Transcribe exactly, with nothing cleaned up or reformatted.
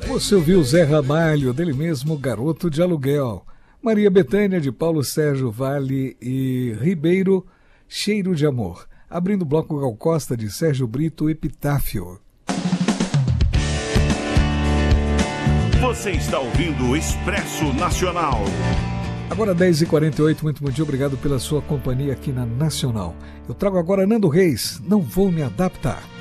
Você ouviu Zé Ramalho, dele mesmo, Garoto de Aluguel. Maria Bethânia, de Paulo Sérgio Vale e Ribeiro, Cheiro de Amor. Abrindo o bloco Gal Costa, de Sérgio Brito, Epitáfio. Você está ouvindo o Expresso Nacional. Agora dez e quarenta e oito, muito bom dia, obrigado pela sua companhia aqui na Nacional. Eu trago agora Nando Reis, Não Vou Me Adaptar.